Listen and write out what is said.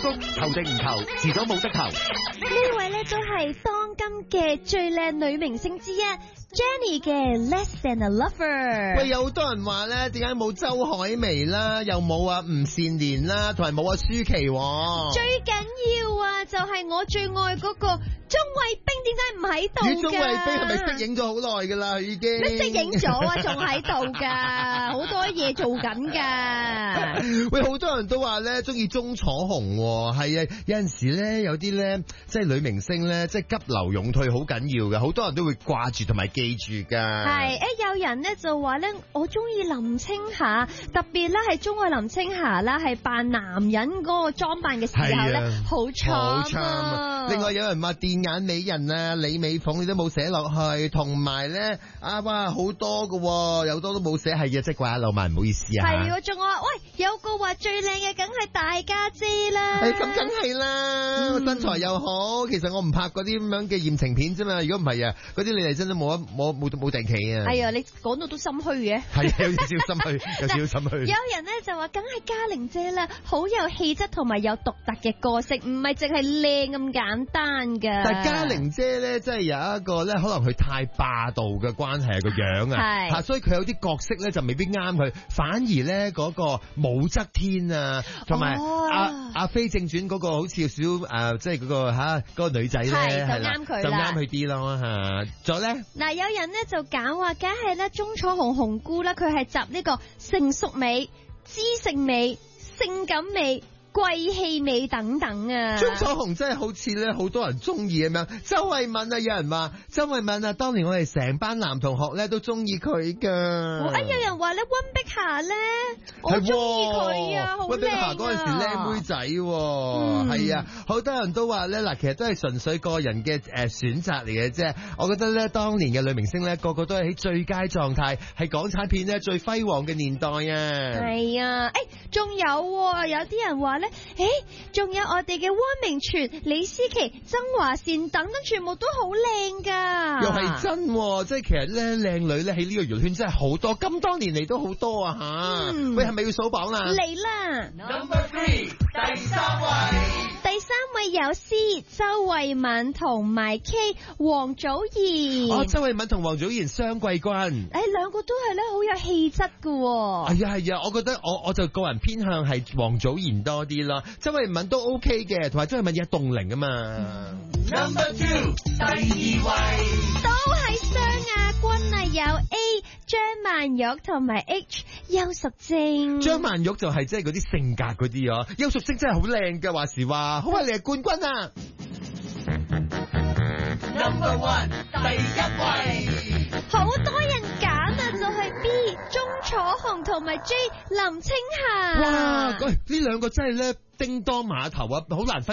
谷投定唔投，遲早冇得投。 呢位咧都係當今嘅最靚女明星之一 Jenny 嘅 Less Than a Lover。 喂，有好多人話咧，點解冇周海媚啦，又冇啊吳倩蓮啦，同埋冇啊舒淇。 最緊要啊，就係我最愛嗰個鐘慧冰，點解唔喺度㗎？ 鐘慧冰係咪息影咗好耐噶啦？已經咩息影咗啊？仲喺度噶，好多嘢做緊噶。 喂，好多人都話咧中意鐘楚紅，係啊，有陣時咧有啲咧即係女明星咧，即係急流勇退好緊要嘅，好多人都會掛住同埋記住噶。 係有人咧就話咧，我中意林青霞，特別咧係中意林青霞啦，係扮男人嗰個裝扮嘅時候咧，好慘啊！ 另外有人話電眼美人啊，李美鳳你都冇寫落去，同埋咧哇好多噶，有多都冇寫，係嘅，即係掛一漏萬，唔好意思啊。 係，仲話喂，有個話最靚嘅梗係大家姐啦。 咁梗係啦，身材又好。其實我唔拍嗰啲咁樣嘅艷情片啫嘛，如果唔係啊，嗰啲你哋真都冇定企啊。 係啊，你講到都心虛嘅。 係有少少心虛，有少少心虛。 有人咧就話梗係嘉玲姐啦，好有氣質同埋有獨特嘅個性，唔係淨係靚咁簡單噶。 但係嘉玲姐咧，真係有一個咧，可能佢太霸道嘅關係個樣啊，吓，所以佢有啲角色咧就未必啱佢，反而咧嗰個武則天啊，同埋阿飛正傳嗰個好似少即係嗰個嗰個女仔咧，係啦，就啱佢啲咯吓。仲有咧， 嗱，有人咧就揀話，梗係咧鐘楚紅姑啦，佢係集呢個成熟美、知性美、性感美、貴氣美等等啊！ 鐘楚紅真係好似咧好多人中意咁樣。周慧敏啊，有人話周慧敏啊，當年我哋成班男同學咧都中意佢噶。 有人話咧溫碧霞咧，我中意佢啊，好靚啊！溫碧霞嗰陣時靚妹仔， 係啊，好多人都話咧嗱，其實都係純粹個人嘅選擇嚟嘅啫。我覺得咧，當年嘅女明星咧，個個都係喺最佳狀態，係港產片咧最輝煌嘅年代啊！ 係啊，仲有啲人話咧。仲有我哋嘅汪明荃、李思琪、曾華倩等等，全部都好靚噶。 又係真，即係其實咧，靚女咧喺呢個娛樂圈真係好多，咁多年嚟都好多啊吓。喂，係咪要數榜啦？ 嚟啦 ！Number 3，第三位。 第三位有 C 周慧敏同埋 K 王祖賢。 周慧敏同王祖賢雙季軍。 兩個都係咧好有氣質噶。 係啊，我覺得我就個人偏向係王祖賢多啲啦。周慧敏都 OK 嘅，同埋周慧敏有凍齡啊嘛。 Number 2，第二位都係雙亞軍啊，有 A 張曼玉同埋 H 邱淑貞。 張曼玉就係即係嗰啲性格嗰啲啊，邱淑貞真係好靚嘅，話時話，好啊，你係冠軍啊。 Number 1，第一位， 好多人揀啊，就係 B 鐘楚紅同埋 J 林青霞。 哇，呢兩個真係咧叮當碼頭啊，好難分。